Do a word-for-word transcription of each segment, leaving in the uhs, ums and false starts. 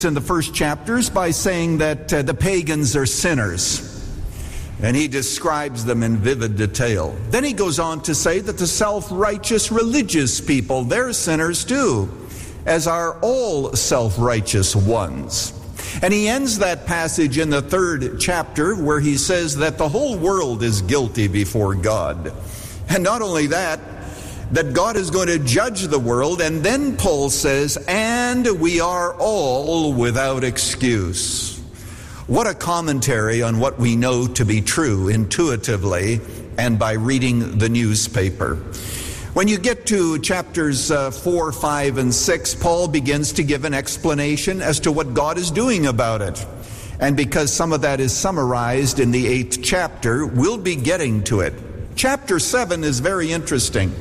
in the first chapters by saying that uh, the pagans are sinners. And he describes them in vivid detail. Then he goes on to say that the self-righteous religious people, they're sinners too, as are all self-righteous ones. And he ends that passage in the third chapter where he says that the whole world is guilty before God. And not only that, that God is going to judge the world. And then Paul says, and we are all without excuse. What a commentary on what we know to be true intuitively and by reading the newspaper. When you get to chapters uh, four, five, and six, Paul begins to give an explanation as to what God is doing about it. And because some of that is summarized in the eighth chapter, we'll be getting to it. Chapter seven is very interesting.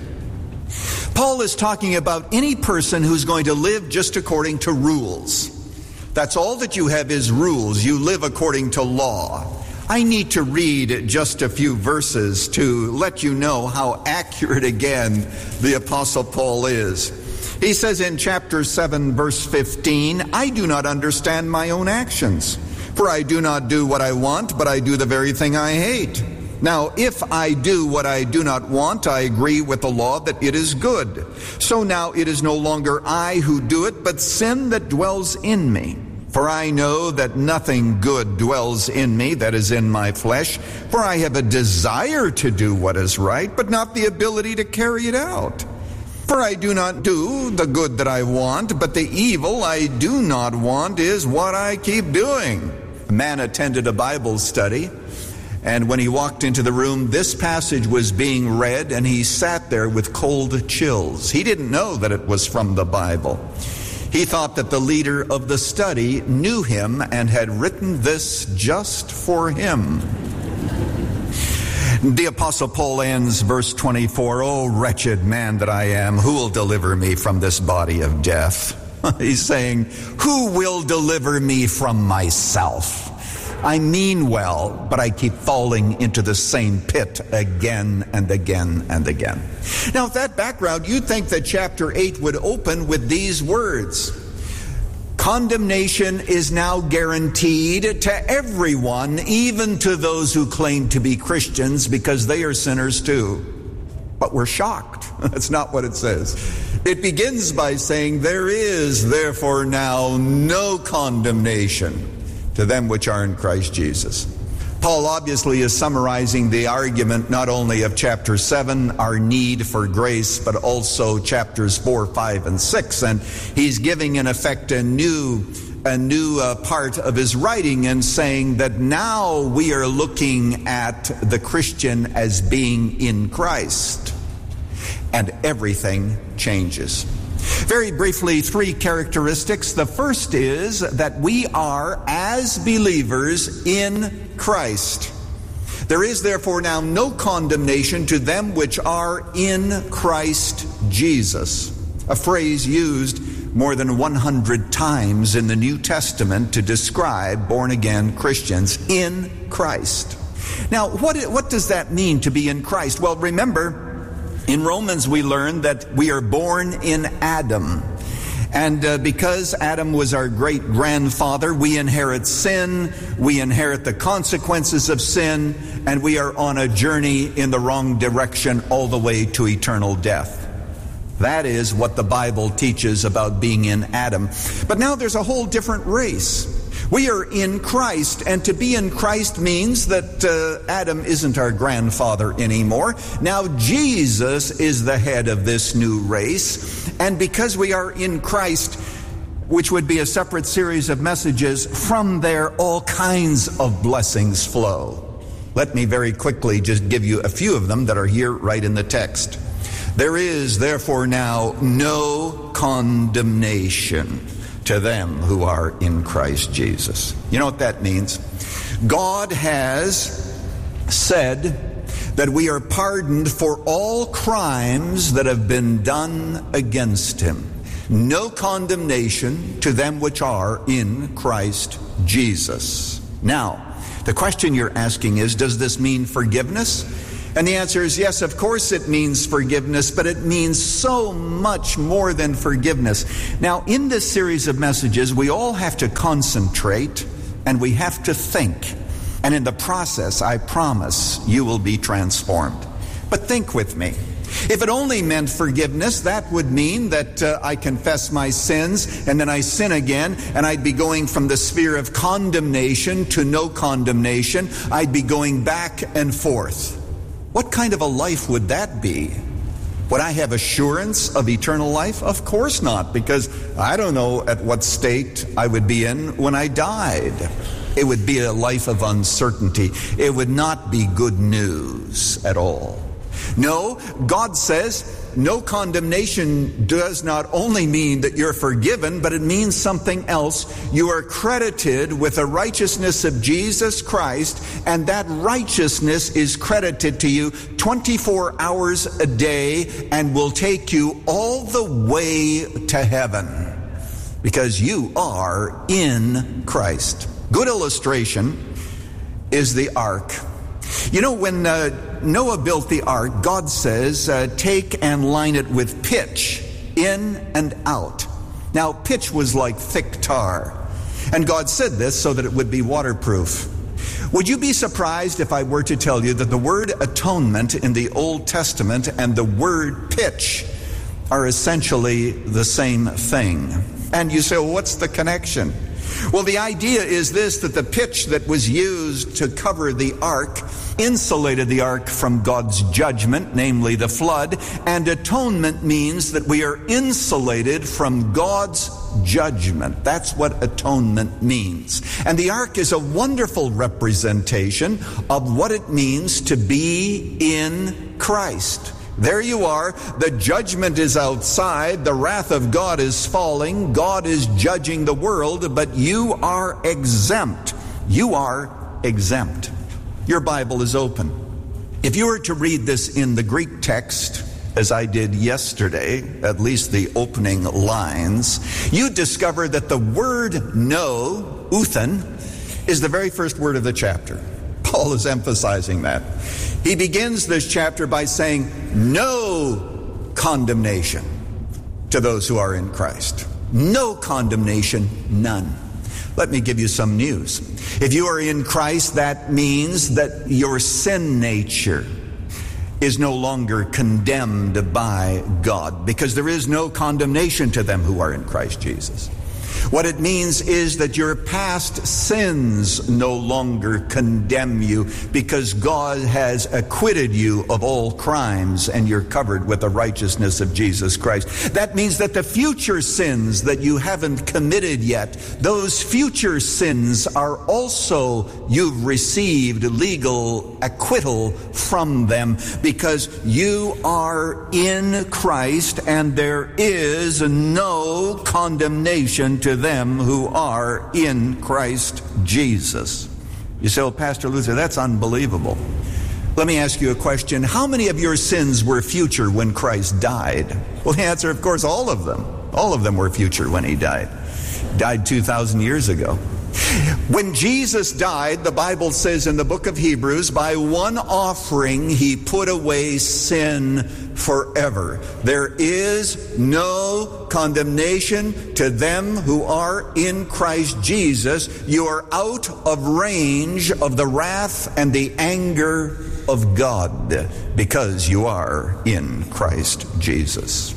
Paul is talking about any person who's going to live just according to rules. That's all that you have is rules. You live according to law. I need to read just a few verses to let you know how accurate again the Apostle Paul is. He says in chapter seven, verse fifteen, I do not understand my own actions, for I do not do what I want, but I do the very thing I hate. Now, if I do what I do not want, I agree with the law that it is good. So now it is no longer I who do it, but sin that dwells in me. For I know that nothing good dwells in me, that is in my flesh. For I have a desire to do what is right, but not the ability to carry it out. For I do not do the good that I want, but the evil I do not want is what I keep doing. A man attended a Bible study. And when he walked into the room, this passage was being read, and he sat there with cold chills. He didn't know that it was from the Bible. He thought that the leader of the study knew him and had written this just for him. The Apostle Paul ends verse twenty-four, "O wretched man that I am, who will deliver me from this body of death?" He's saying, who will deliver me from myself? I mean well, but I keep falling into the same pit again and again and again. Now, with that background, you'd think that chapter eight would open with these words. Condemnation is now guaranteed to everyone, even to those who claim to be Christians, because they are sinners too. But we're shocked. That's not what it says. It begins by saying, there is therefore now no condemnation to them which are in Christ Jesus. Paul obviously is summarizing the argument not only of chapter seven, our need for grace, but also chapters four, five, and six. And he's giving in effect a new, a new uh, part of his writing and saying that now we are looking at the Christian as being in Christ. And everything changes. Very briefly, three characteristics. The first is that we are, as believers, in Christ. There is therefore now no condemnation to them which are in Christ Jesus. A phrase used more than one hundred times in the New Testament to describe born-again Christians in Christ. Now, what, what does that mean to be in Christ? Well, remember, in Romans, we learn that we are born in Adam. And uh, because Adam was our great-grandfather, we inherit sin, we inherit the consequences of sin, and we are on a journey in the wrong direction all the way to eternal death. That is what the Bible teaches about being in Adam. But now there's a whole different race. We are in Christ, and to be in Christ means that uh, Adam isn't our grandfather anymore. Now Jesus is the head of this new race, and because we are in Christ, which would be a separate series of messages, from there all kinds of blessings flow. Let me very quickly just give you a few of them that are here right in the text. There is therefore now no condemnation to them who are in Christ Jesus. You know what that means? God has said that we are pardoned for all crimes that have been done against him. No condemnation to them which are in Christ Jesus. Now, the question you're asking is, does this mean forgiveness? And the answer is yes, of course it means forgiveness, but it means so much more than forgiveness. Now, in this series of messages, we all have to concentrate and we have to think. And in the process, I promise you will be transformed. But think with me. If it only meant forgiveness, that would mean that uh, I confess my sins and then I sin again, and I'd be going from the sphere of condemnation to no condemnation. I'd be going back and forth. What kind of a life would that be? Would I have assurance of eternal life? Of course not, because I don't know at what state I would be in when I died. It would be a life of uncertainty. It would not be good news at all. No, God says no condemnation does not only mean that you're forgiven, but it means something else. You are credited with the righteousness of Jesus Christ, and that righteousness is credited to you twenty-four hours a day and will take you all the way to heaven because you are in Christ. Good illustration is the ark. You know, when uh, Noah built the ark, God says, uh, take and line it with pitch, in and out. Now, pitch was like thick tar. And God said this so that it would be waterproof. Would you be surprised if I were to tell you that the word atonement in the Old Testament and the word pitch are essentially the same thing? And you say, well, what's the connection? Well, the idea is this, that the pitch that was used to cover the ark insulated the ark from God's judgment, namely the flood, and atonement means that we are insulated from God's judgment. That's what atonement means. And the ark is a wonderful representation of what it means to be in Christ. There you are. The judgment is outside. The wrath of God is falling. God is judging the world, but you are exempt. You are exempt. Your Bible is open. If you were to read this in the Greek text, as I did yesterday, at least the opening lines, you discover that the word no, uthen, is the very first word of the chapter. Paul is emphasizing that. He begins this chapter by saying, no condemnation to those who are in Christ. No condemnation, none. Let me give you some news. If you are in Christ, that means that your sin nature is no longer condemned by God, because there is no condemnation to them who are in Christ Jesus. What it means is that your past sins no longer condemn you, because God has acquitted you of all crimes and you're covered with the righteousness of Jesus Christ. That means that the future sins that you haven't committed yet, those future sins are also, you've received legal acquittal from them, because you are in Christ and there is no condemnation to them who are in Christ Jesus. You say, oh, Pastor Luther, that's unbelievable. Let me ask you a question. How many of your sins were future when Christ died? Well, the answer, of course, all of them. All of them were future when he died. Died two thousand years ago. When Jesus died, the Bible says in the book of Hebrews, by one offering he put away sin forever. There is no condemnation to them who are in Christ Jesus. You are out of range of the wrath and the anger of God because you are in Christ Jesus.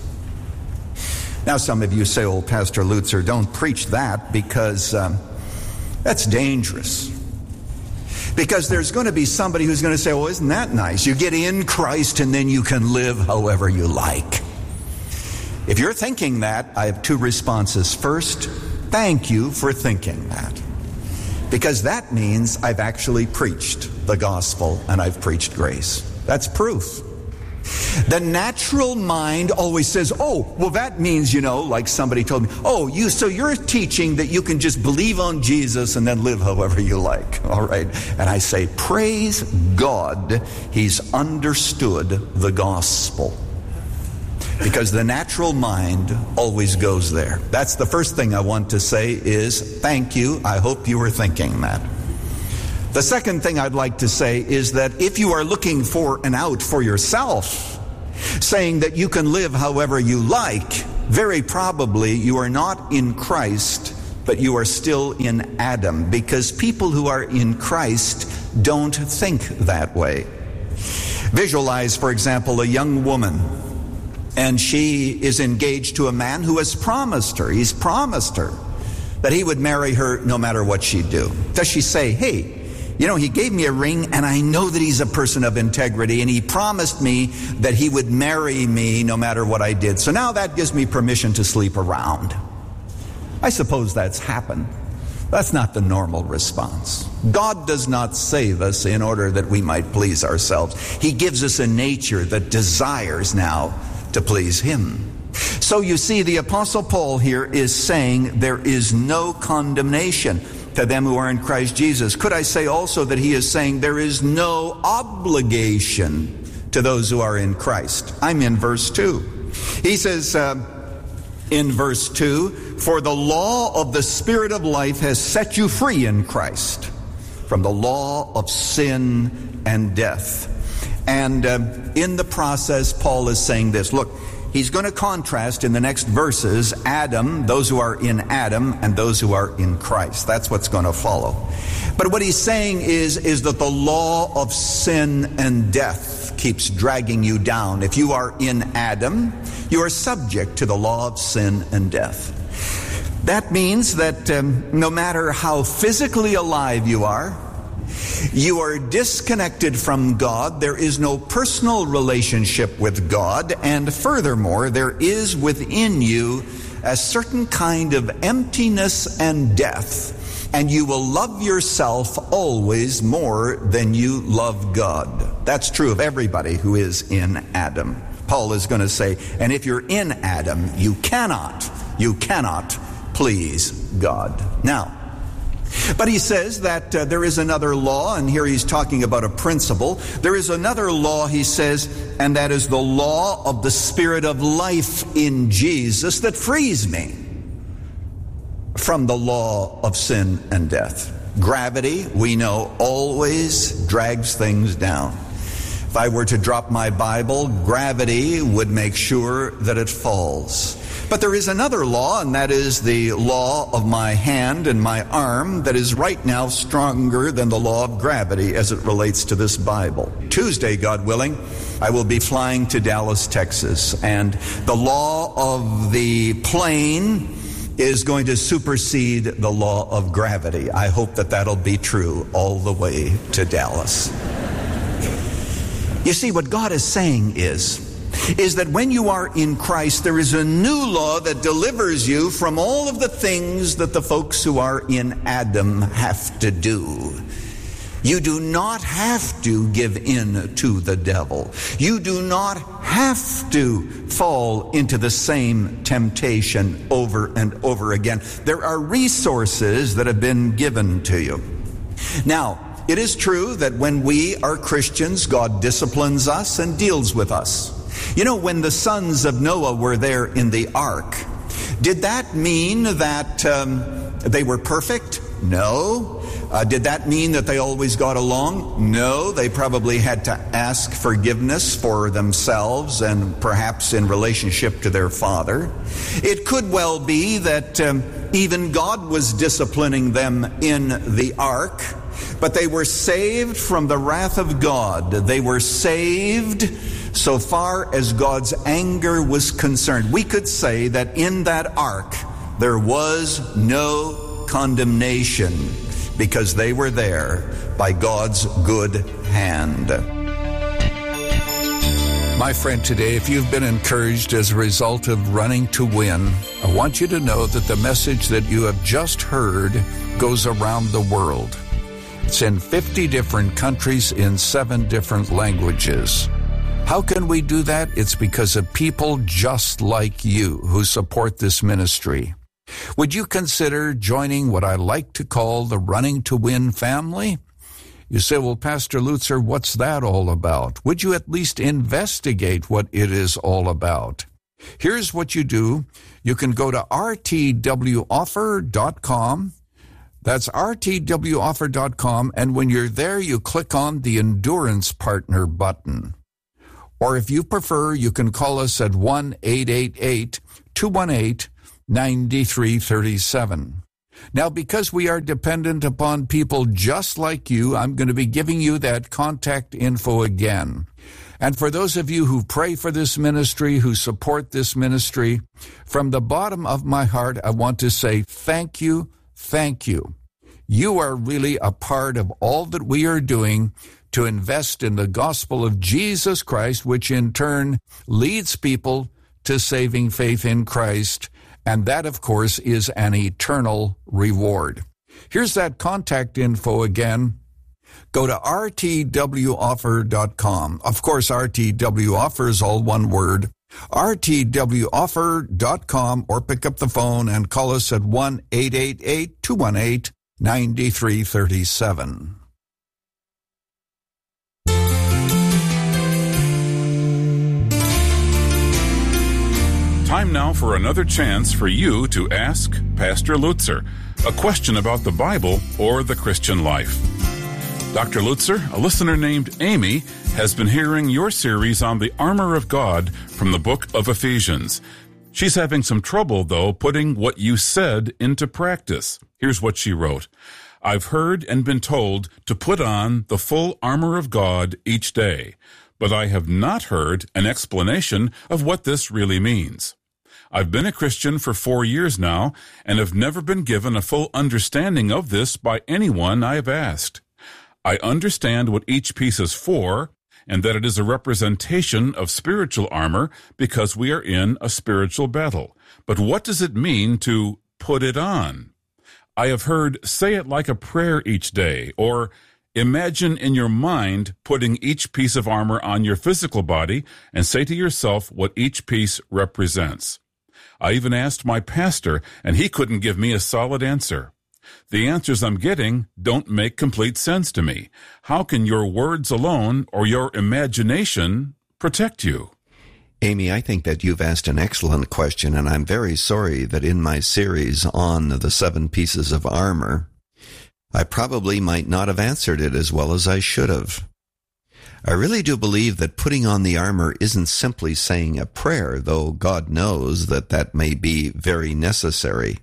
Now some of you say, oh, Pastor Lutzer, don't preach that, because um, that's dangerous. Because there's going to be somebody who's going to say, well, isn't that nice? You get in Christ and then you can live however you like. If you're thinking that, I have two responses. First, thank you for thinking that. Because that means I've actually preached the gospel and I've preached grace. That's proof. The natural mind always says, oh, well, that means, you know, like somebody told me, oh, you, so you're teaching that you can just believe on Jesus and then live however you like. All right. And I say, praise God, he's understood the gospel. Because the natural mind always goes there. That's the first thing I want to say is, thank you. I hope you were thinking that. The second thing I'd like to say is that if you are looking for an out for yourself, saying that you can live however you like, very probably you are not in Christ, but you are still in Adam, because people who are in Christ don't think that way. Visualize, for example, a young woman, and she is engaged to a man who has promised her, he's promised her that he would marry her no matter what she'd do. Does she say, hey, you know, he gave me a ring, and I know that he's a person of integrity, and he promised me that he would marry me no matter what I did. So now that gives me permission to sleep around. I suppose that's happened. That's not the normal response. God does not save us in order that we might please ourselves. He gives us a nature that desires now to please Him. So you see, the Apostle Paul here is saying there is no condemnation to them who are in Christ Jesus. Could I say also that he is saying there is no obligation to those who are in Christ? I'm in verse two. He says uh, in verse two, for the law of the Spirit of life has set you free in Christ from the law of sin and death. And uh, in the process, Paul is saying this. Look, he's going to contrast in the next verses Adam, those who are in Adam, and those who are in Christ. That's what's going to follow. But what he's saying is, is that the law of sin and death keeps dragging you down. If you are in Adam, you are subject to the law of sin and death. That means that um, no matter how physically alive you are, you are disconnected from God. There is no personal relationship with God. And furthermore, there is within you a certain kind of emptiness and death. And you will love yourself always more than you love God. That's true of everybody who is in Adam. Paul is going to say, and if you're in Adam, you cannot, you cannot please God. Now, but he says that uh, there is another law, and here he's talking about a principle. There is another law, he says, and that is the law of the Spirit of life in Jesus that frees me from the law of sin and death. Gravity, we know, always drags things down. If I were to drop my Bible, gravity would make sure that it falls. But there is another law, and that is the law of my hand and my arm that is right now stronger than the law of gravity as it relates to this Bible. Tuesday, God willing, I will be flying to Dallas, Texas, and the law of the plane is going to supersede the law of gravity. I hope that that'll be true all the way to Dallas. You see, what God is saying is, is that when you are in Christ, there is a new law that delivers you from all of the things that the folks who are in Adam have to do. You do not have to give in to the devil. You do not have to fall into the same temptation over and over again. There are resources that have been given to you. Now, it is true that when we are Christians, God disciplines us and deals with us. You know, when the sons of Noah were there in the ark, did that mean that um, they were perfect? No. Uh, did that mean that they always got along? No. They probably had to ask forgiveness for themselves and perhaps in relationship to their father. It could well be that um, even God was disciplining them in the ark, but they were saved from the wrath of God. They were saved so far as God's anger was concerned. We could say that in that ark there was no condemnation because they were there by God's good hand. My friend, today, if you've been encouraged as a result of Running to Win, I want you to know that the message that you have just heard goes around the world. It's in fifty different countries in seven different languages. How can we do that? It's because of people just like you who support this ministry. Would you consider joining what I like to call the Running to Win family? You say, well, Pastor Lutzer, what's that all about? Would you at least investigate what it is all about? Here's what you do. You can go to r t w offer dot com. That's R T W offer dot com, and when you're there, you click on the Endurance Partner button. Or if you prefer, you can call us at one eight eight eight, two one eight, nine three three seven. Now, because we are dependent upon people just like you, I'm going to be giving you that contact info again. And for those of you who pray for this ministry, who support this ministry, from the bottom of my heart, I want to say thank you, thank you. You are really a part of all that we are doing to invest in the gospel of Jesus Christ, which in turn leads people to saving faith in Christ. And that, of course, is an eternal reward. Here's that contact info again. Go to R T W offer dot com. Of course, R T W Offer is all one word. R T W offer dot com, or pick up the phone and call us at one eight eight eight, two one eight, nine three three seven. Time now for another chance for you to ask Pastor Lutzer a question about the Bible or the Christian life. Doctor Lutzer, a listener named Amy, has been hearing your series on the armor of God from the book of Ephesians. She's having some trouble, though, putting what you said into practice. Here's what she wrote. I've heard and been told to put on the full armor of God each day, but I have not heard an explanation of what this really means. I've been a Christian for four years now and have never been given a full understanding of this by anyone I have asked. I understand what each piece is for and that it is a representation of spiritual armor because we are in a spiritual battle. But what does it mean to put it on? I have heard say it like a prayer each day, or imagine in your mind putting each piece of armor on your physical body and say to yourself what each piece represents. I even asked my pastor, and he couldn't give me a solid answer. The answers I'm getting don't make complete sense to me. How can your words alone or your imagination protect you? Amy, I think that you've asked an excellent question, and I'm very sorry that in my series on the seven pieces of armor, I probably might not have answered it as well as I should have. I really do believe that putting on the armor isn't simply saying a prayer, though God knows that that may be very necessary.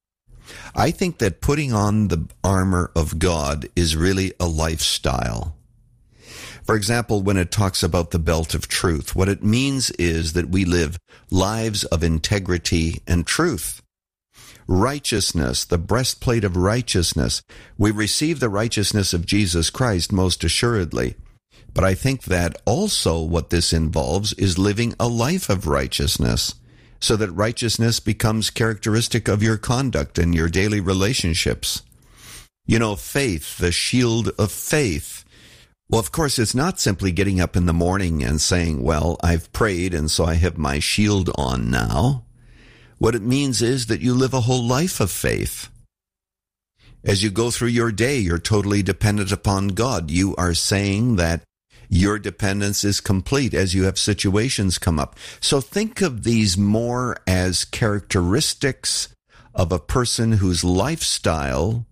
I think that putting on the armor of God is really a lifestyle. For example, when it talks about the belt of truth, what it means is that we live lives of integrity and truth. Righteousness, the breastplate of righteousness. We receive the righteousness of Jesus Christ most assuredly. But I think that also what this involves is living a life of righteousness, so that righteousness becomes characteristic of your conduct and your daily relationships. You know, faith, the shield of faith. Well, of course, it's not simply getting up in the morning and saying, well, I've prayed and so I have my shield on now. What it means is that you live a whole life of faith. As you go through your day, you're totally dependent upon God. You are saying that your dependence is complete as you have situations come up. So think of these more as characteristics of a person whose lifestyle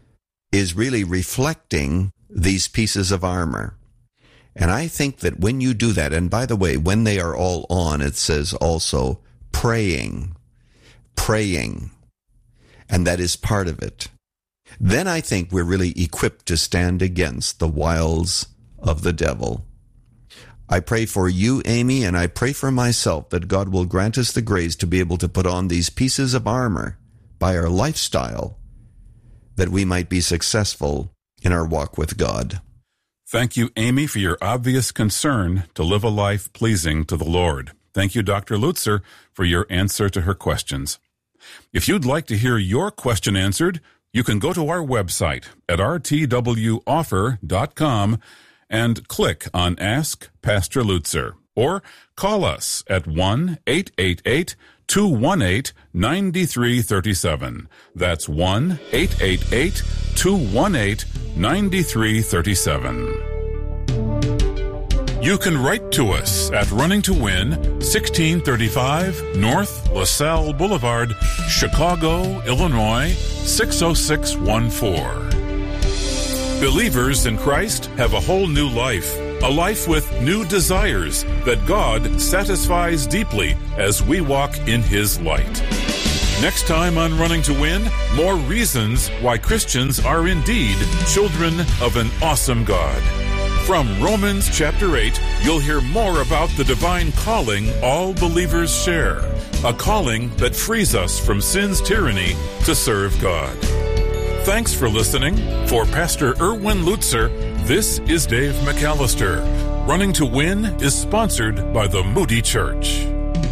is really reflecting these pieces of armor. And I think that when you do that, and by the way, when they are all on, it says also praying, praying, and that is part of it. Then I think we're really equipped to stand against the wiles of the devil. I pray for you, Amy, and I pray for myself that God will grant us the grace to be able to put on these pieces of armor by our lifestyle, that we might be successful in our walk with God. Thank you, Amy, for your obvious concern to live a life pleasing to the Lord. Thank you, Doctor Lutzer, for your answer to her questions. If you'd like to hear your question answered, you can go to our website at R T W offer dot com and click on Ask Pastor Lutzer, or call us at one eight eight eight, two one eight, nine three three seven. That's one eight eight eight, two one eight, nine three three seven. You can write to us at Running to Win, sixteen thirty-five North LaSalle Boulevard, Chicago, Illinois, six oh six one four. Believers in Christ have a whole new life, a life with new desires that God satisfies deeply as we walk in His light. Next time on Running to Win, more reasons why Christians are indeed children of an awesome God. From Romans chapter eight, you'll hear more about the divine calling all believers share, a calling that frees us from sin's tyranny to serve God. Thanks for listening. For Pastor Erwin Lutzer, this is Dave McAllister. Running to Win is sponsored by the Moody Church.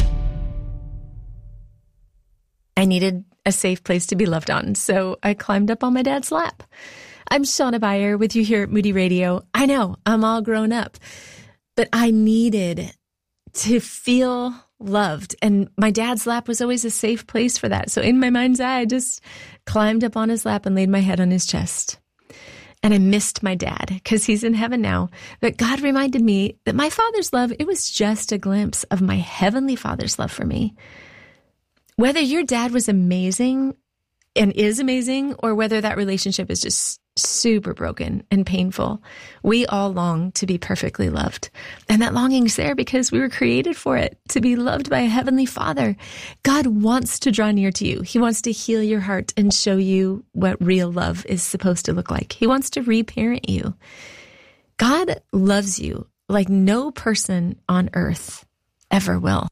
I needed a safe place to be loved on, so I climbed up on my dad's lap. I'm Shauna Beyer with you here at Moody Radio. I know, I'm all grown up, but I needed to feel loved, and my dad's lap was always a safe place for that. So in my mind's eye, I just climbed up on his lap and laid my head on his chest. And I missed my dad because he's in heaven now. But God reminded me that my Father's love, it was just a glimpse of my Heavenly Father's love for me. Whether your dad was amazing and is amazing, or whether that relationship is just super broken and painful, we all long to be perfectly loved. And that longing's there because we were created for it, to be loved by a Heavenly Father. God wants to draw near to you. He wants to heal your heart and show you what real love is supposed to look like. He wants to reparent you. God loves you like no person on earth ever will.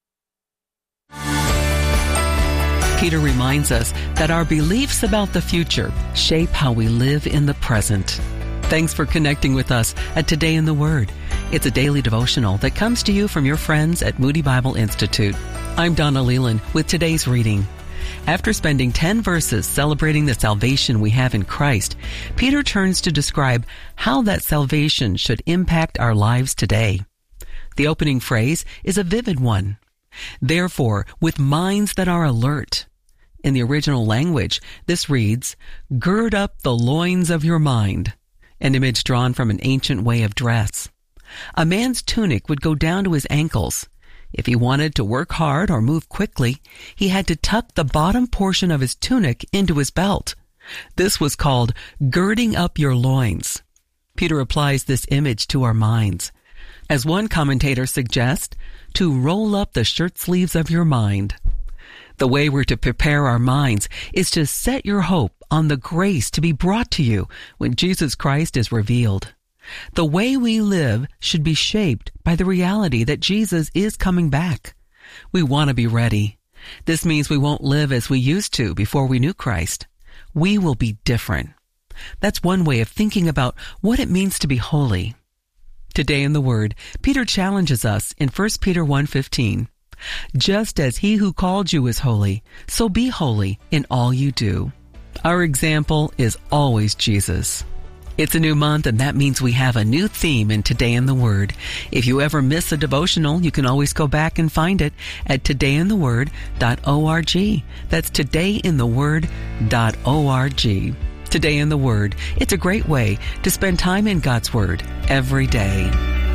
Peter reminds us that our beliefs about the future shape how we live in the present. Thanks for connecting with us at Today in the Word. It's a daily devotional that comes to you from your friends at Moody Bible Institute. I'm Donna Leland with today's reading. After spending ten verses celebrating the salvation we have in Christ, Peter turns to describe how that salvation should impact our lives today. The opening phrase is a vivid one. Therefore, with minds that are alert. In the original language, this reads, gird up the loins of your mind, an image drawn from an ancient way of dress. A man's tunic would go down to his ankles. If he wanted to work hard or move quickly, he had to tuck the bottom portion of his tunic into his belt. This was called girding up your loins. Peter applies this image to our minds. As one commentator suggests, to roll up the shirt sleeves of your mind. The way we're to prepare our minds is to set your hope on the grace to be brought to you when Jesus Christ is revealed. The way we live should be shaped by the reality that Jesus is coming back. We want to be ready. This means we won't live as we used to before we knew Christ. We will be different. That's one way of thinking about what it means to be holy. Today in the Word, Peter challenges us in First Peter one fifteen. Just as he who called you is holy, so be holy in all you do. Our example is always Jesus. It's a new month, and that means we have a new theme in Today in the Word. If you ever miss a devotional, you can always go back and find it at today in the word dot org. That's today in the word dot org. Today in the Word, it's a great way to spend time in God's Word every day.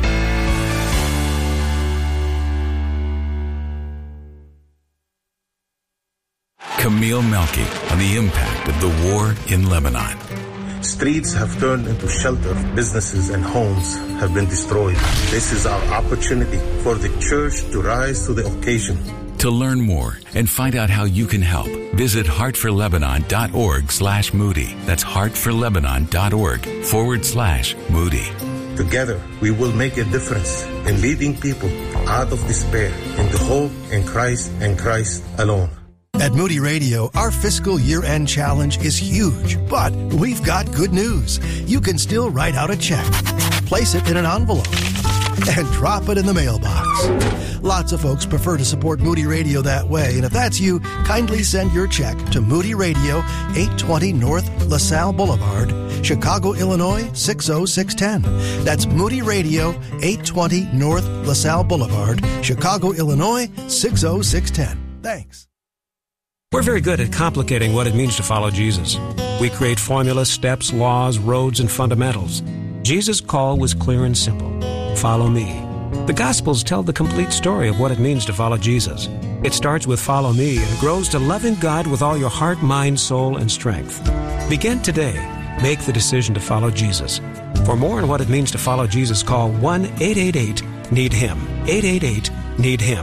Camille Melky on the impact of the war in Lebanon. Streets have turned into shelter. Businesses and homes have been destroyed. This is our opportunity for the church to rise to the occasion. To learn more and find out how you can help, visit heartforlebanon.org slash Moody. That's heartforlebanon.org forward slash Moody. Together, we will make a difference in leading people out of despair into hope in Christ and Christ alone. At Moody Radio, our fiscal year-end challenge is huge, but we've got good news. You can still write out a check, place it in an envelope, and drop it in the mailbox. Lots of folks prefer to support Moody Radio that way, and if that's you, kindly send your check to Moody Radio, eight twenty North LaSalle Boulevard, Chicago, Illinois, six oh six one oh. That's Moody Radio, eight twenty North LaSalle Boulevard, Chicago, Illinois, six oh six one oh. Thanks. We're very good at complicating what it means to follow Jesus. We create formulas, steps, laws, roads, and fundamentals. Jesus' call was clear and simple. follow me. The Gospels tell the complete story of what it means to follow Jesus. It starts with follow me and grows to loving God with all your heart, mind, soul, and strength. Begin today. Make the decision to follow Jesus. For more on what it means to follow Jesus, call one eight eight eight need him. eight eight eight need him.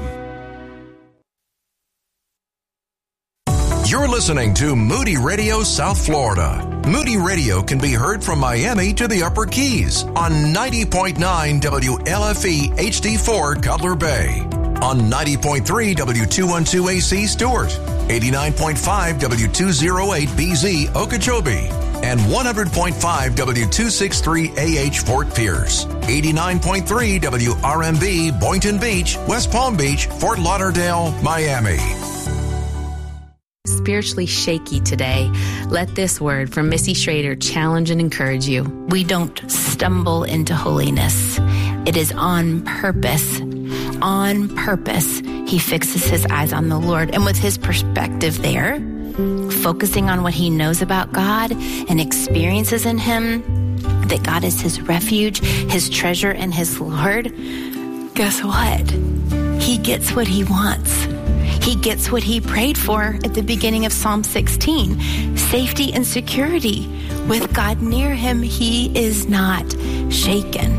You're listening to Moody Radio South Florida. Moody Radio can be heard from Miami to the Upper Keys on ninety point nine W L F E H D four Cutler Bay, on ninety point three W two twelve A C Stewart, eighty-nine point five W two oh eight B Z Okeechobee, and one hundred point five W two sixty-three A H Fort Pierce, eighty-nine point three W R M B Boynton Beach, West Palm Beach, Fort Lauderdale, Miami. Spiritually shaky today, let this word from Missy Schrader challenge and encourage you. We don't stumble into holiness. It is on purpose. On purpose, he fixes his eyes on the Lord. And with his perspective there, focusing on what he knows about God and experiences in him, that God is his refuge, his treasure, and his Lord, guess what? He gets what he wants. He gets what he prayed for at the beginning of Psalm sixteen, safety and security. With God near him, he is not shaken.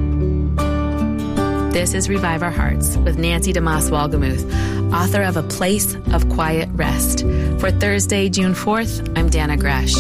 This is Revive Our Hearts with Nancy DeMoss Walgemuth, author of A Place of Quiet Rest. For Thursday, June fourth, I'm Dana Gresh.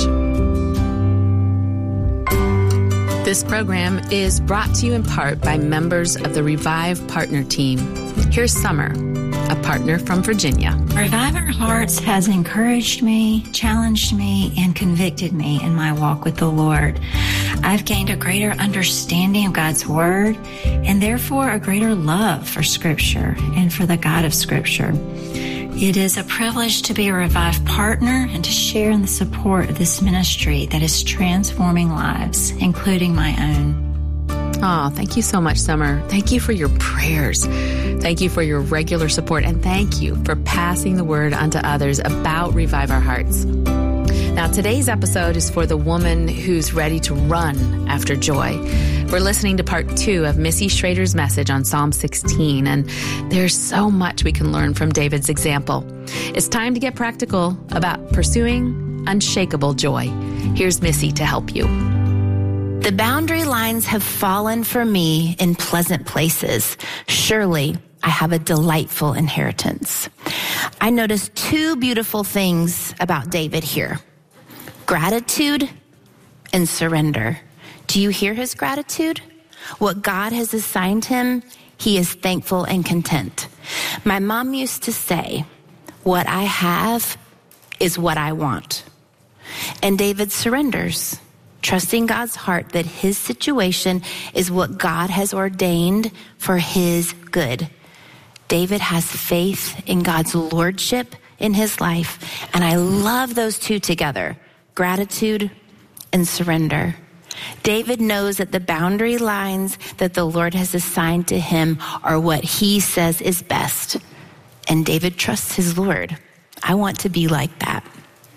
This program is brought to you in part by members of the Revive Partner Team. Here's Summer, a partner from Virginia. Revive Our Hearts has encouraged me, challenged me, and convicted me in my walk with the Lord. I've gained a greater understanding of God's Word and therefore a greater love for Scripture and for the God of Scripture. It is a privilege to be a Revive partner and to share in the support of this ministry that is transforming lives, including my own. Oh, thank you so much, Summer. Thank you for your prayers. Thank you for your regular support. And thank you for passing the word onto others about Revive Our Hearts. Now, today's episode is for the woman who's ready to run after joy. We're listening to part two of Missy Schrader's message on Psalm sixteen, and there's so much we can learn from David's example. It's time to get practical about pursuing unshakable joy. Here's Missy to help you. The boundary lines have fallen for me in pleasant places. Surely I have a delightful inheritance. I noticed two beautiful things about David here: gratitude and surrender. Do you hear his gratitude? What God has assigned him, he is thankful and content. My mom used to say, what I have is what I want. And David surrenders, trusting God's heart that his situation is what God has ordained for his good. David has faith in God's lordship in his life, and I love those two together, gratitude and surrender. David knows that the boundary lines that the Lord has assigned to him are what he says is best, and David trusts his Lord. I want to be like that.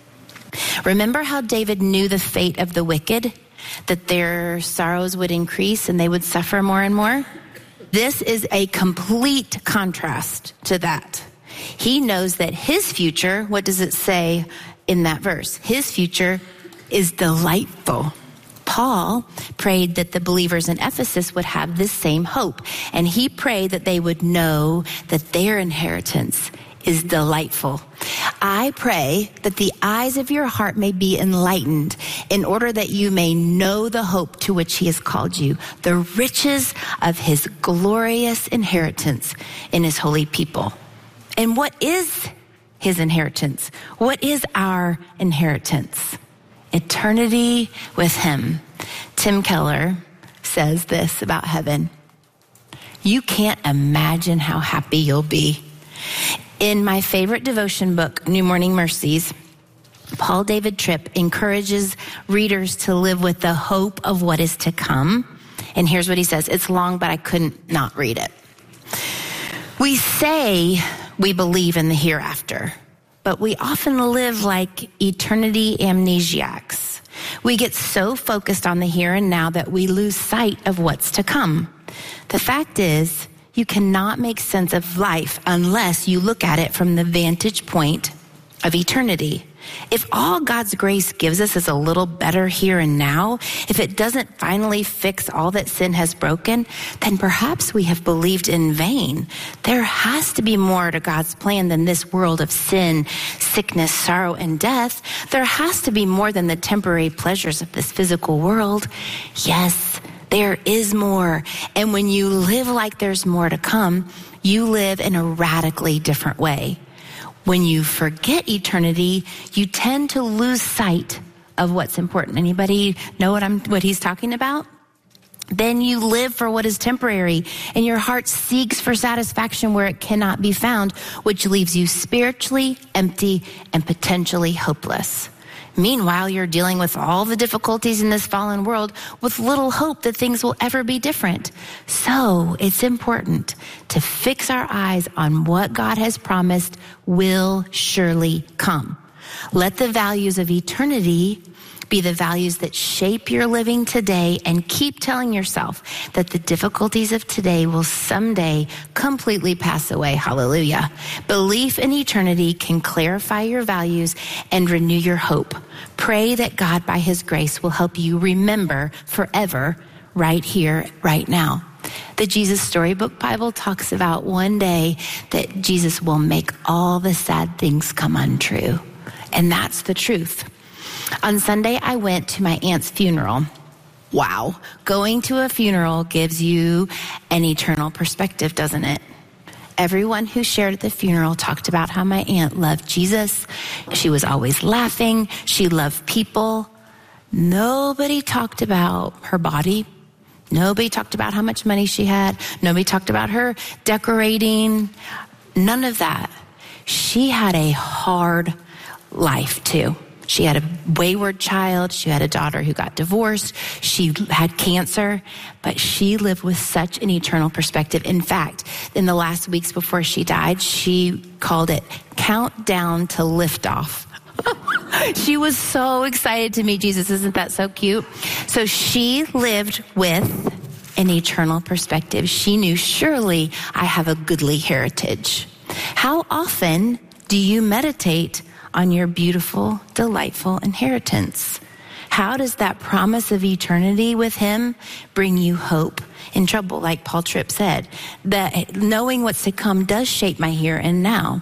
Remember how David knew the fate of the wicked, that their sorrows would increase and they would suffer more and more? This is a complete contrast to that. He knows that his future, what does it say in that verse? His future is delightful. Paul prayed that the believers in Ephesus would have this same hope, and he prayed that they would know that their inheritance is delightful. I pray that the eyes of your heart may be enlightened in order that you may know the hope to which he has called you, the riches of his glorious inheritance in his holy people. And what is his inheritance? What is our inheritance? Eternity with him. Tim Keller says this about heaven: you can't imagine how happy you'll be. In my favorite devotion book, New Morning Mercies, Paul David Tripp encourages readers to live with the hope of what is to come. And here's what he says. It's long, but I couldn't not read it. We say we believe in the hereafter, but we often live like eternity amnesiacs. We get so focused on the here and now that we lose sight of what's to come. The fact is, you cannot make sense of life unless you look at it from the vantage point of eternity. If all God's grace gives us is a little better here and now, if it doesn't finally fix all that sin has broken, then perhaps we have believed in vain. There has to be more to God's plan than this world of sin, sickness, sorrow, and death. There has to be more than the temporary pleasures of this physical world. Yes, there is more. And when you live like there's more to come, you live in a radically different way. When you forget eternity, you tend to lose sight of what's important. Anybody know what I'm, what he's talking about? Then you live for what is temporary, and your heart seeks for satisfaction where it cannot be found, which leaves you spiritually empty and potentially hopeless. Meanwhile, you're dealing with all the difficulties in this fallen world with little hope that things will ever be different. So it's important to fix our eyes on what God has promised will surely come. Let the values of eternity be the values that shape your living today, and keep telling yourself that the difficulties of today will someday completely pass away. Hallelujah. Belief in eternity can clarify your values and renew your hope. Pray that God, by his grace, will help you remember forever right here, right now. The Jesus Storybook Bible talks about one day that Jesus will make all the sad things come untrue. And that's the truth. On Sunday, I went to my aunt's funeral. Wow. Going to a funeral gives you an eternal perspective, doesn't it? Everyone who shared at the funeral talked about how my aunt loved Jesus. She was always laughing. She loved people. Nobody talked about her body. Nobody talked about how much money she had. Nobody talked about her decorating. None of that. She had a hard life too. She had a wayward child. She had a daughter who got divorced. She had cancer, but she lived with such an eternal perspective. In fact, in the last weeks before she died, she called it Countdown to Liftoff. She was so excited to meet Jesus. Isn't that so cute? So she lived with an eternal perspective. She knew, surely I have a goodly heritage. How often do you meditate on your beautiful, delightful inheritance? How does that promise of eternity with him bring you hope in trouble? Like Paul Tripp said, that knowing what's to come does shape my here and now.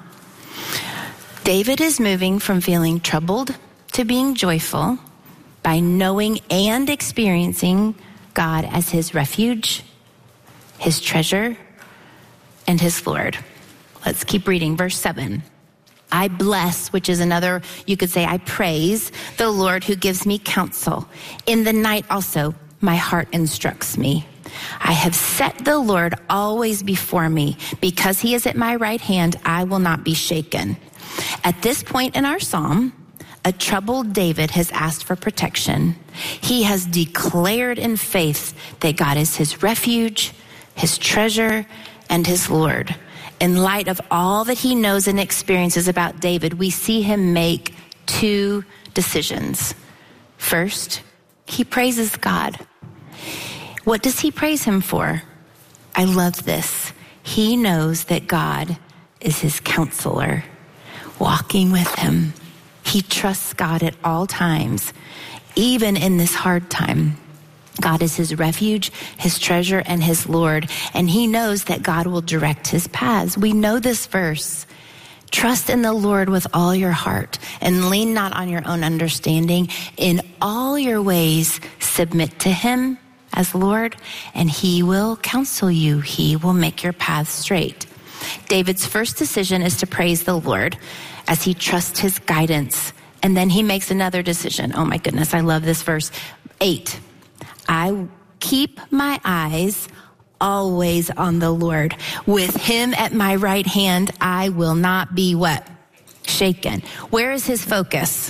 David is moving from feeling troubled to being joyful by knowing and experiencing God as his refuge, his treasure, and his Lord. Let's keep reading verse seven. I bless, which is another, you could say, I praise the Lord who gives me counsel. In the night also, my heart instructs me. I have set the Lord always before me. Because he is at my right hand, I will not be shaken. At this point in our psalm, a troubled David has asked for protection. He has declared in faith that God is his refuge, his treasure, and his Lord. In light of all that he knows and experiences about David, we see him make two decisions. First, he praises God. What does he praise him for? I love this. He knows that God is his counselor, walking with him. He trusts God at all times, even in this hard time. God is his refuge, his treasure, and his Lord. And he knows that God will direct his paths. We know this verse. Trust in the Lord with all your heart and lean not on your own understanding. In all your ways, submit to him as Lord, and he will counsel you. He will make your paths straight. David's first decision is to praise the Lord as he trusts his guidance. And then he makes another decision. Oh my goodness, I love this verse. Eight. I keep my eyes always on the Lord. With him at my right hand, I will not be what? Shaken. Where is his focus?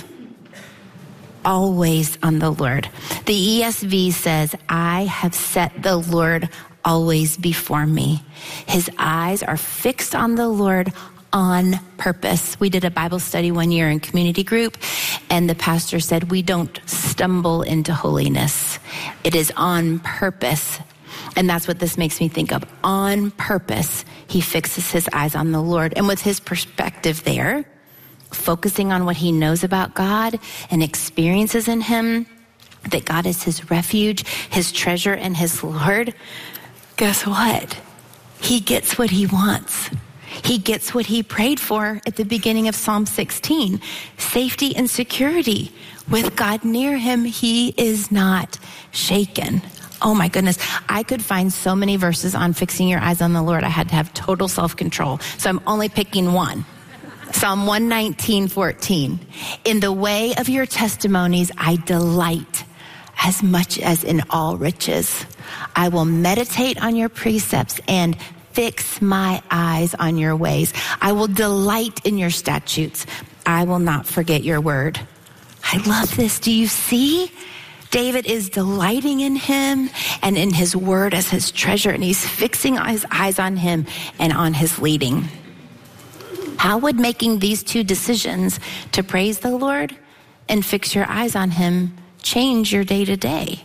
Always on the Lord. The E S V says, I have set the Lord always before me. His eyes are fixed on the Lord on purpose. We did a Bible study one year in community group, and the pastor said, we don't stumble into holiness. It is on purpose. And that's what this makes me think of. On purpose, he fixes his eyes on the Lord. And with his perspective there, focusing on what he knows about God and experiences in him, that God is his refuge, his treasure, and his Lord, guess what? He gets what he wants. He gets what he prayed for at the beginning of Psalm sixteen, safety and security. With God near him, he is not shaken. Oh my goodness. I could find so many verses on fixing your eyes on the Lord. I had to have total self-control. So I'm only picking one. Psalm one nineteen, fourteen. In the way of your testimonies, I delight as much as in all riches. I will meditate on your precepts and fix my eyes on your ways. I will delight in your statutes. I will not forget your word. I love this. Do you see? David is delighting in him and in his word as his treasure, and he's fixing his eyes on him and on his leading. How would making these two decisions to praise the Lord and fix your eyes on him change your day to day?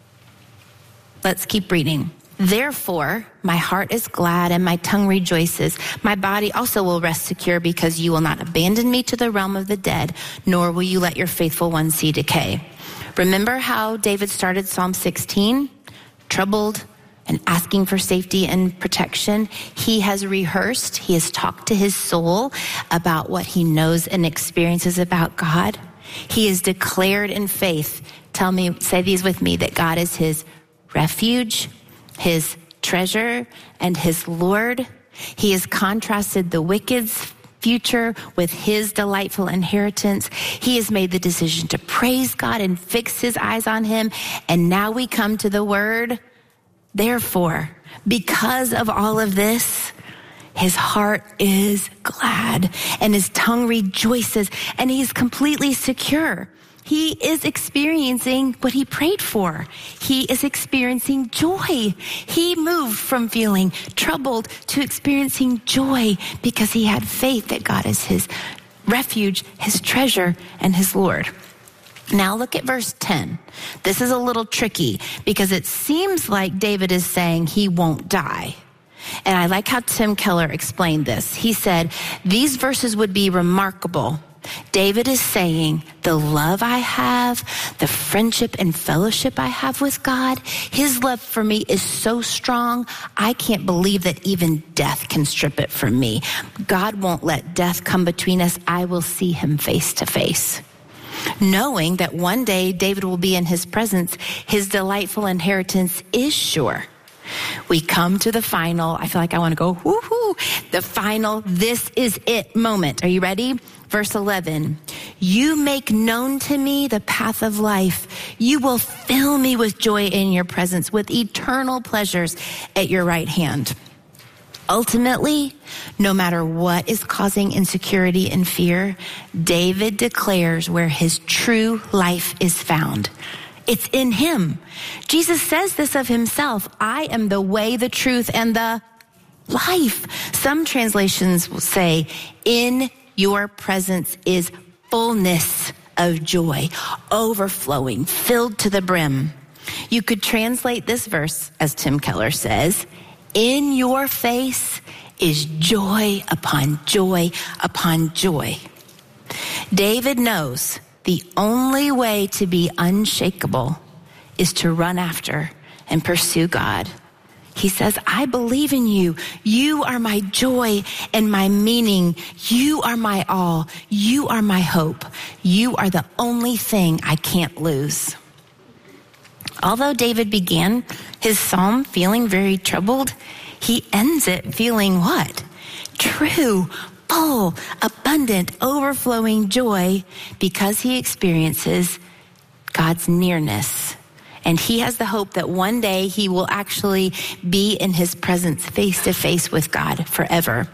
Let's keep reading. Therefore, my heart is glad and my tongue rejoices. My body also will rest secure because you will not abandon me to the realm of the dead, nor will you let your faithful one see decay. Remember how David started Psalm sixteen? Troubled and asking for safety and protection. He has rehearsed, he has talked to his soul about what he knows and experiences about God. He is declared in faith. Tell me, say these with me, that God is his refuge, his treasure, and his Lord. He has contrasted the wicked's future with his delightful inheritance. He has made the decision to praise God and fix his eyes on him. And now we come to the word, therefore, because of all of this, his heart is glad and his tongue rejoices and he's completely secure. He is experiencing what he prayed for. He is experiencing joy. He moved from feeling troubled to experiencing joy because he had faith that God is his refuge, his treasure, and his Lord. Now look at verse ten. This is a little tricky because it seems like David is saying he won't die. And I like how Tim Keller explained this. He said, these verses would be remarkable. David is saying, the love I have, the friendship and fellowship I have with God, his love for me is so strong, I can't believe that even death can strip it from me. God won't let death come between us. I will see him face to face. Knowing that one day David will be in his presence, his delightful inheritance is sure. We come to the final, I feel like I want to go, woohoo, the final, this is it moment. Are you ready? Verse eleven, you make known to me the path of life. You will fill me with joy in your presence, with eternal pleasures at your right hand. Ultimately, no matter what is causing insecurity and fear, David declares where his true life is found. It's in him. Jesus says this of himself, I am the way, the truth, and the life. Some translations will say, in your presence is fullness of joy, overflowing, filled to the brim. You could translate this verse, as Tim Keller says, in your face is joy upon joy upon joy. David knows the only way to be unshakable is to run after and pursue God. He says, I believe in you. You are my joy and my meaning. You are my all. You are my hope. You are the only thing I can't lose. Although David began his psalm feeling very troubled, he ends it feeling what? True, full, abundant, overflowing joy because he experiences God's nearness. And he has the hope that one day he will actually be in his presence face to face with God forever.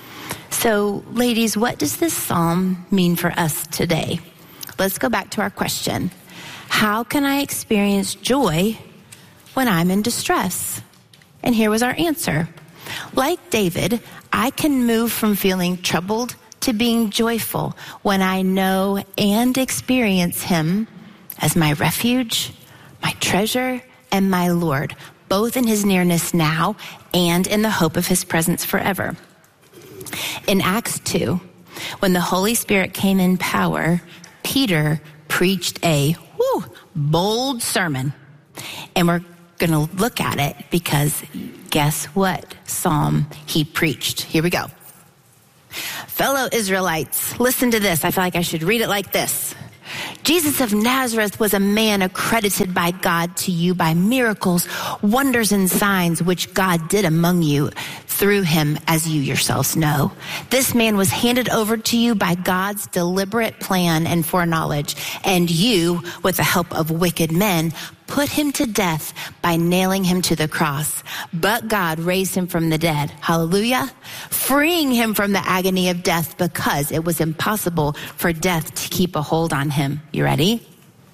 So, ladies, what does this psalm mean for us today? Let's go back to our question. How can I experience joy when I'm in distress? And here was our answer. Like David, I can move from feeling troubled to being joyful when I know and experience him as my refuge, my treasure, and my Lord, both in his nearness now and in the hope of his presence forever. In Acts two, when the Holy Spirit came in power, Peter preached a whew, bold sermon. And we're going to look at it because guess what psalm he preached? Here we go. Fellow Israelites, listen to this. I feel like I should read it like this. Jesus of Nazareth was a man accredited by God to you by miracles, wonders, and signs which God did among you through him, as you yourselves know. This man was handed over to you by God's deliberate plan and foreknowledge, and you, with the help of wicked men, put him to death by nailing him to the cross. But God raised him from the dead. Hallelujah. Freeing him from the agony of death because it was impossible for death to keep a hold on him. You ready?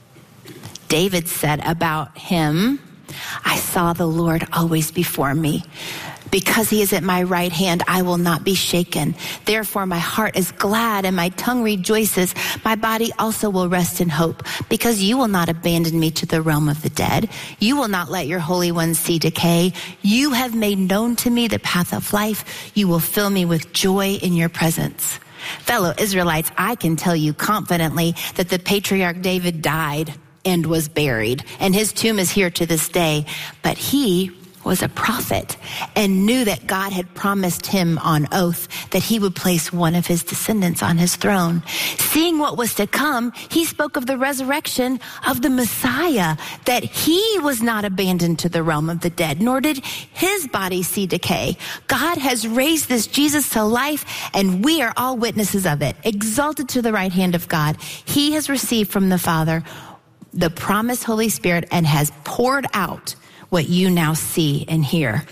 David said about him, I saw the Lord always before me. Because he is at my right hand, I will not be shaken. Therefore, my heart is glad and my tongue rejoices. My body also will rest in hope, because you will not abandon me to the realm of the dead. You will not let your Holy One see decay. You have made known to me the path of life. You will fill me with joy in your presence. Fellow Israelites, I can tell you confidently that the patriarch David died and was buried, and his tomb is here to this day. But he was a prophet and knew that God had promised him on oath that he would place one of his descendants on his throne. Seeing what was to come, he spoke of the resurrection of the Messiah, that he was not abandoned to the realm of the dead, nor did his body see decay. God has raised this Jesus to life, and we are all witnesses of it. Exalted to the right hand of God, he has received from the Father the promised Holy Spirit and has poured out what you now see and hear.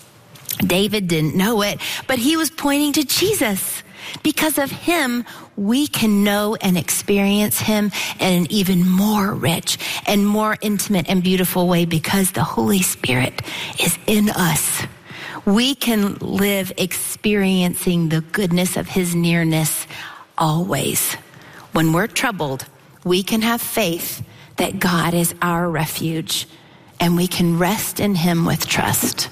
David didn't know it, but he was pointing to Jesus. Because of him, we can know and experience him in an even more rich and more intimate and beautiful way, because the Holy Spirit is in us. We can live experiencing the goodness of his nearness always. When we're troubled, we can have faith that God is our refuge, and we can rest in him with trust.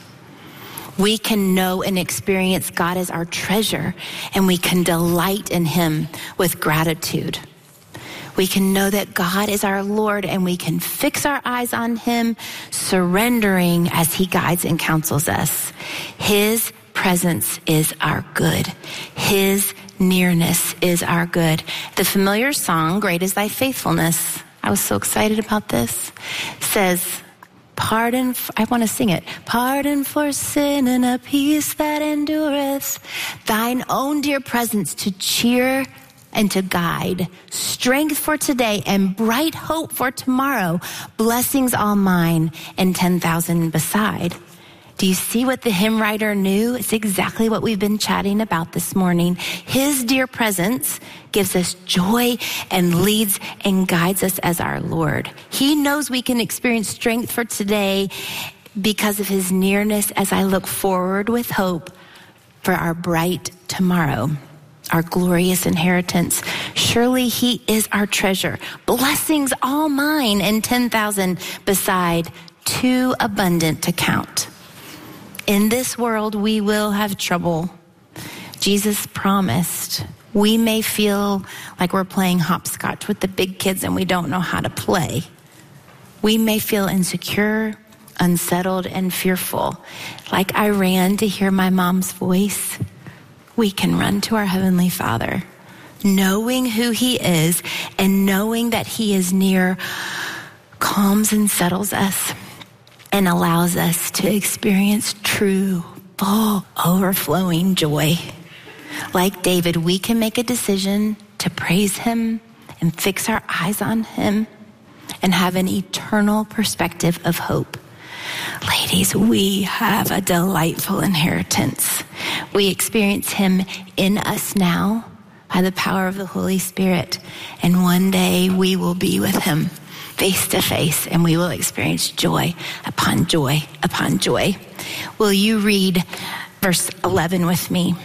We can know and experience God as our treasure, and we can delight in him with gratitude. We can know that God is our Lord, and we can fix our eyes on him, surrendering as he guides and counsels us. His presence is our good. His nearness is our good. The familiar song, Great is Thy Faithfulness, I was so excited about this, says, Pardon, for, I want to sing it. Pardon for sin and a peace that endureth. Thine own dear presence to cheer and to guide. Strength for today and bright hope for tomorrow. Blessings all mine and ten thousand beside. Do you see what the hymn writer knew? It's exactly what we've been chatting about this morning. His dear presence gives us joy and leads and guides us as our Lord. He knows we can experience strength for today because of his nearness as I look forward with hope for our bright tomorrow, our glorious inheritance. Surely he is our treasure. Blessings all mine and ten thousand beside, too abundant to count. In this world, we will have trouble. Jesus promised. We may feel like we're playing hopscotch with the big kids and we don't know how to play. We may feel insecure, unsettled, and fearful. Like I ran to hear my mom's voice. We can run to our Heavenly Father, knowing who he is and knowing that he is near, calms and settles us, and allows us to experience true, full, overflowing joy. Like David, we can make a decision to praise him and fix our eyes on him and have an eternal perspective of hope. Ladies, we have a delightful inheritance. We experience him in us now by the power of the Holy Spirit, and one day we will be with him face to face, and we will experience joy upon joy upon joy. Will you read verse eleven with me?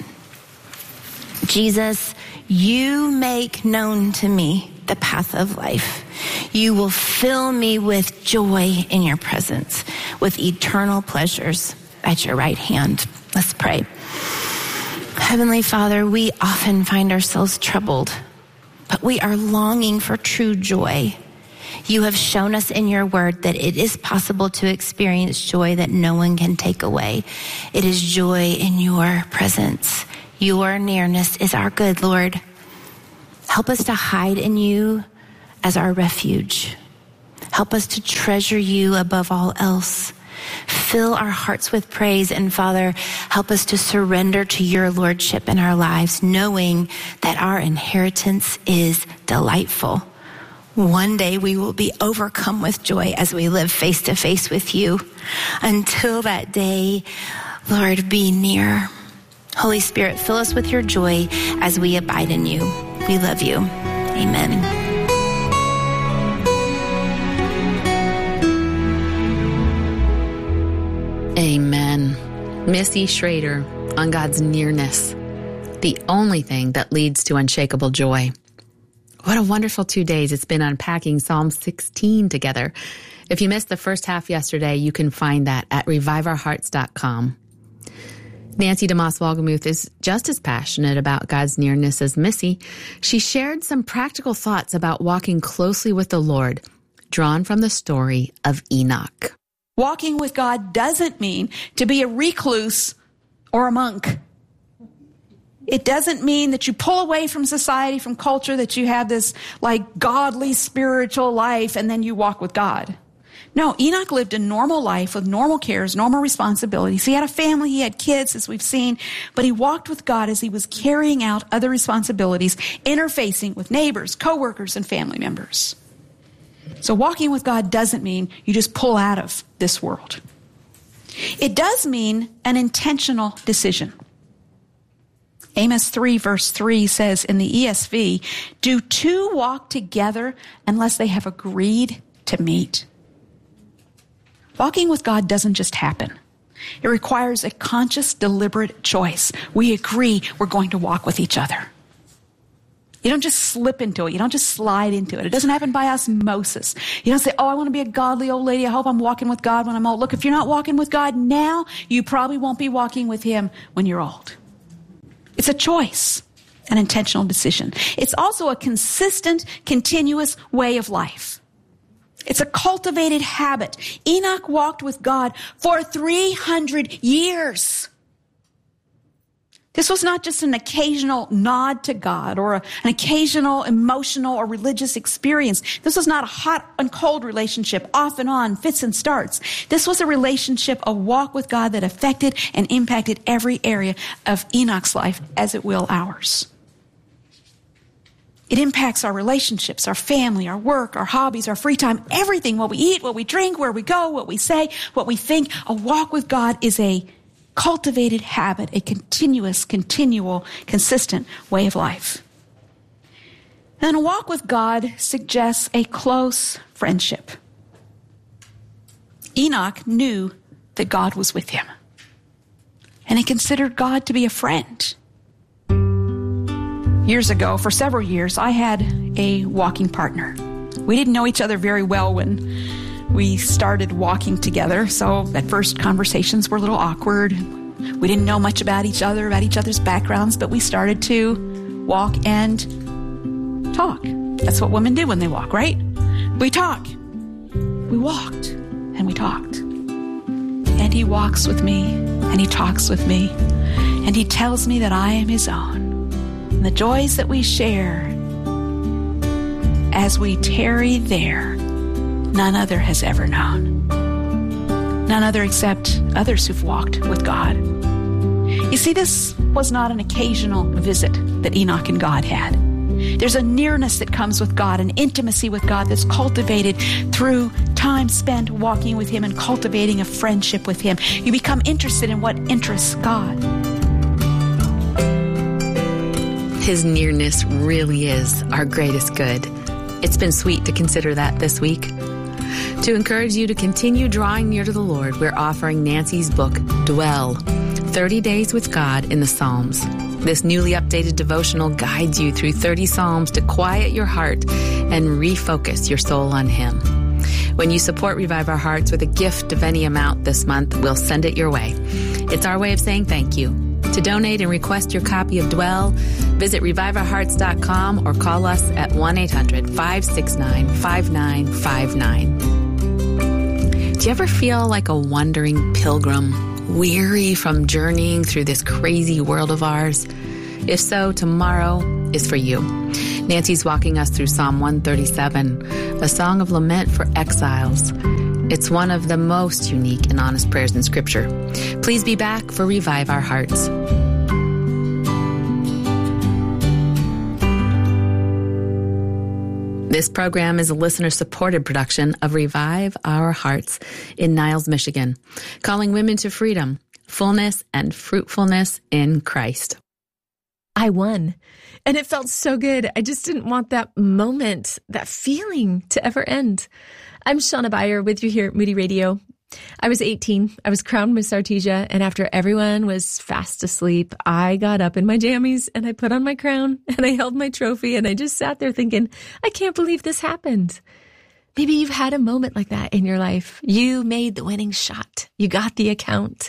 Jesus, you make known to me the path of life. You will fill me with joy in your presence. with eternal pleasures at your right hand. Let's pray. Heavenly Father, we often find ourselves troubled, but we are longing for true joy. You have shown us in your word that it is possible to experience joy that no one can take away. It is joy in your presence. Your nearness is our good, Lord. Help us to hide in you as our refuge. Help us to treasure you above all else. Fill our hearts with praise, and Father, help us to surrender to your lordship in our lives, knowing that our inheritance is delightful. One day we will be overcome with joy as we live face to face with you. Until that day, Lord, be near. Holy Spirit, fill us with your joy as we abide in you. We love you. Amen. Amen. Missy Schrader on God's nearness, the only thing that leads to unshakable joy. What a wonderful two days it's been unpacking Psalm sixteen together. If you missed the first half yesterday, you can find that at revive our hearts dot com. Nancy DeMoss Wolgemuth is just as passionate about God's nearness as Missy. She shared some practical thoughts about walking closely with the Lord, drawn from the story of Enoch. Walking with God doesn't mean to be a recluse or a monk. It doesn't mean that you pull away from society, from culture, that you have this like godly spiritual life and then you walk with God. No, Enoch lived a normal life with normal cares, normal responsibilities. He had a family, he had kids, as we've seen, but he walked with God as he was carrying out other responsibilities, interfacing with neighbors, coworkers, and family members. So walking with God doesn't mean you just pull out of this world. It does mean an intentional decision. Amos three verse three says in the E S V, do two walk together unless they have agreed to meet? Walking with God doesn't just happen. It requires a conscious, deliberate choice. We agree we're going to walk with each other. You don't just slip into it. You don't just slide into it. It doesn't happen by osmosis. You don't say, oh, I want to be a godly old lady. I hope I'm walking with God when I'm old. Look, if you're not walking with God now, you probably won't be walking with him when you're old. It's a choice, an intentional decision. It's also a consistent, continuous way of life. It's a cultivated habit. Enoch walked with God for three hundred years. This was not just an occasional nod to God or a, an occasional emotional or religious experience. This was not a hot and cold relationship, off and on, fits and starts. This was a relationship, a walk with God that affected and impacted every area of Enoch's life as it will ours. It impacts our relationships, our family, our work, our hobbies, our free time, everything, what we eat, what we drink, where we go, what we say, what we think. A walk with God is a cultivated habit, a continuous, continual, consistent way of life. And a walk with God suggests a close friendship. Enoch knew that God was with him, and he considered God to be a friend. Years ago, for several years, I had a walking partner. We didn't know each other very well when we started walking together, so at first conversations were a little awkward. We didn't know much about each other, about each other's backgrounds, but we started to walk and talk. That's what women do when they walk, right? We talk. We walked and we talked. And he walks with me and he talks with me and he tells me that I am his own. And the joys that we share as we tarry there, none other has ever known. None other except others who've walked with God. You see, this was not an occasional visit that Enoch and God had. There's a nearness that comes with God, an intimacy with God that's cultivated through time spent walking with him and cultivating a friendship with him. You become interested in what interests God. His nearness really is our greatest good. It's been sweet to consider that this week. To encourage you to continue drawing near to the Lord, we're offering Nancy's book, Dwell, thirty days with God in the Psalms. This newly updated devotional guides you through thirty Psalms to quiet your heart and refocus your soul on him. When you support Revive Our Hearts with a gift of any amount this month, we'll send it your way. It's our way of saying thank you. To donate and request your copy of Dwell, visit revive our hearts dot com or call us at one eight hundred, five six nine, five nine five nine. Do you ever feel like a wandering pilgrim, weary from journeying through this crazy world of ours? If so, tomorrow is for you. Nancy's walking us through Psalm one thirty-seven, a song of lament for exiles. It's one of the most unique and honest prayers in Scripture. Please be back for Revive Our Hearts. This program is a listener-supported production of Revive Our Hearts in Niles, Michigan, calling women to freedom, fullness, and fruitfulness in Christ. I won, and it felt so good. I just didn't want that moment, that feeling to ever end. I'm Shauna Beyer with you here at Moody Radio. I was eighteen. I was crowned Miss Artesia, and after everyone was fast asleep, I got up in my jammies and I put on my crown and I held my trophy and I just sat there thinking, I can't believe this happened. Maybe you've had a moment like that in your life. You made the winning shot. You got the account,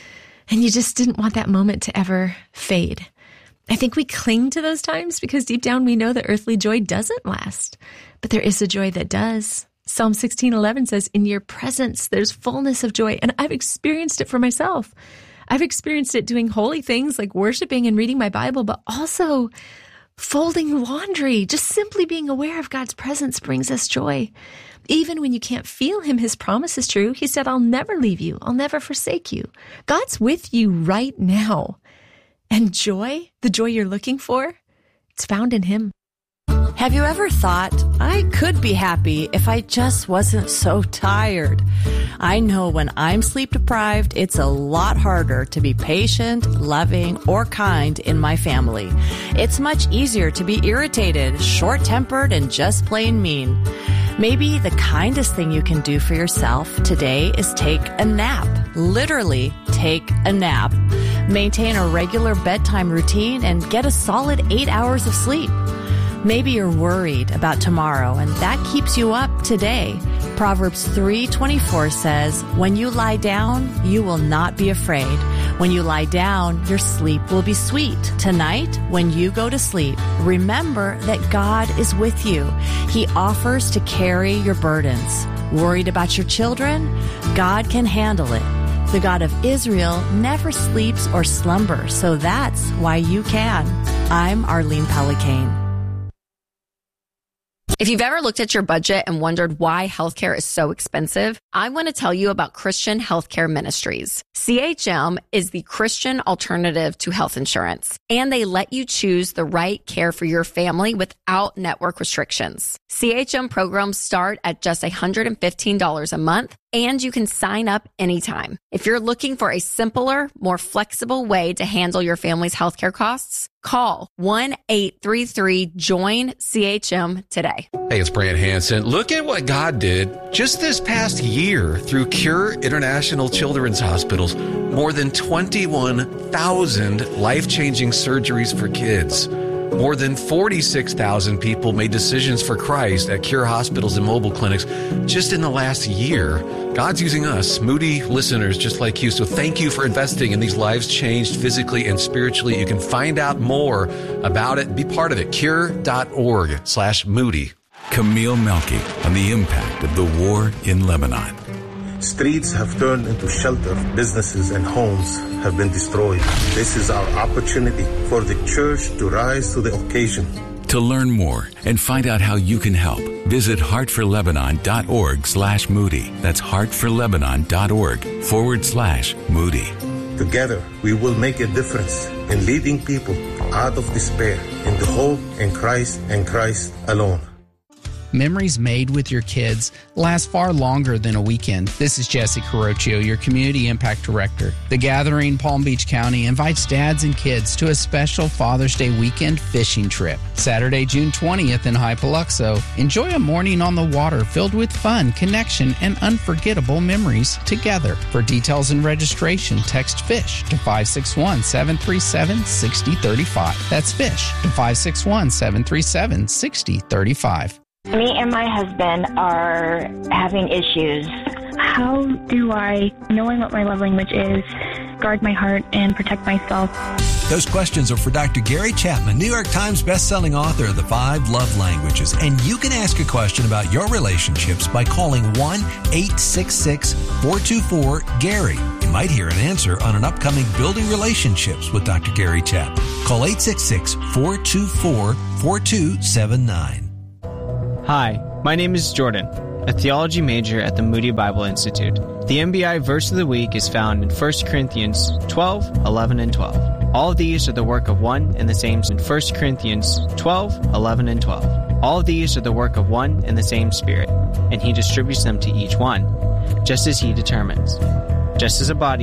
and you just didn't want that moment to ever fade. I think we cling to those times because deep down we know that earthly joy doesn't last, but there is a joy that does. Psalm sixteen eleven says, in your presence, there's fullness of joy. And I've experienced it for myself. I've experienced it doing holy things like worshiping and reading my Bible, but also folding laundry. Just simply being aware of God's presence brings us joy. Even when you can't feel him, his promise is true. He said, I'll never leave you. I'll never forsake you. God's with you right now. And joy, the joy you're looking for, it's found in him. Have you ever thought, I could be happy if I just wasn't so tired? I know when I'm sleep deprived, it's a lot harder to be patient, loving, or kind in my family. It's much easier to be irritated, short-tempered, and just plain mean. Maybe the kindest thing you can do for yourself today is take a nap. Literally, take a nap. Maintain a regular bedtime routine and get a solid eight hours of sleep. Maybe you're worried about tomorrow, and that keeps you up today. Proverbs three twenty-four says, when you lie down, you will not be afraid. When you lie down, your sleep will be sweet. Tonight, when you go to sleep, remember that God is with you. He offers to carry your burdens. Worried about your children? God can handle it. The God of Israel never sleeps or slumbers, so that's why you can. I'm Arlene Pellicane. If you've ever looked at your budget and wondered why healthcare is so expensive, I want to tell you about Christian Healthcare Ministries. C H M is the Christian alternative to health insurance, and they let you choose the right care for your family without network restrictions. C H M programs start at just one hundred fifteen dollars a month, and you can sign up anytime. If you're looking for a simpler, more flexible way to handle your family's healthcare costs, call one eight three three join C H M today. Hey, it's Brant Hansen. Look at what God did just this past year through Cure International Children's Hospitals. More than twenty-one thousand life-changing surgeries for kids. More than forty-six thousand people made decisions for Christ at Cure hospitals and mobile clinics just in the last year. God's using us, Moody listeners just like you. So thank you for investing in these lives changed physically and spiritually. You can find out more about it and be part of it. Cure.org slash Moody. Camille Melky on the impact of the war in Lebanon. Streets have turned into shelter. Businesses and homes have been destroyed. This is our opportunity for the church to rise to the occasion. To learn more and find out how you can help, visit heartforlebanon.org slash Moody. That's heartforlebanon.org forward slash Moody. Together, we will make a difference in leading people out of despair into hope in Christ and Christ alone. Memories made with your kids last far longer than a weekend. This is Jesse Carocchio, your Community Impact Director. The Gathering Palm Beach County invites dads and kids to a special Father's Day weekend fishing trip. Saturday, June twentieth in High Paluxo. Enjoy a morning on the water filled with fun, connection, and unforgettable memories together. For details and registration, text FISH to five six one, seven three seven, six zero three five. That's FISH to five six one, seven three seven, six zero three five. Me and my husband are having issues. How do I, knowing what my love language is, guard my heart and protect myself? Those questions are for Doctor Gary Chapman, New York Times bestselling author of The Five Love Languages. And you can ask a question about your relationships by calling one eight six six, four two four, Gary. You might hear an answer on an upcoming Building Relationships with Doctor Gary Chapman. Call eight six six, four two four, four two seven nine. Hi, my name is Jordan, a theology major at the Moody Bible Institute. The M B I verse of the week is found in First Corinthians twelve, eleven, and twelve. All of these are the work of one and the same in First Corinthians twelve, eleven, and twelve. All of these are the work of one and the same Spirit, and He distributes them to each one, just as He determines. Just as a body